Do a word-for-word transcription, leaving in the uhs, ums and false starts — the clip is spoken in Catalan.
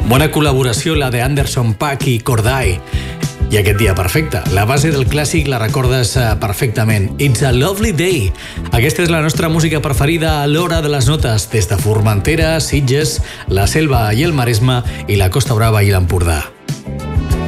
Bona col·laboració la de Anderson .Paak i Cordae. I aquest dia perfecte. La base del clàssic la recordes perfectament. It's a lovely day. Aquesta és la nostra música preferida a l'hora de les notes, des de Formentera, Sitges, la Selva i el Maresme i la Costa Brava i l'Empordà.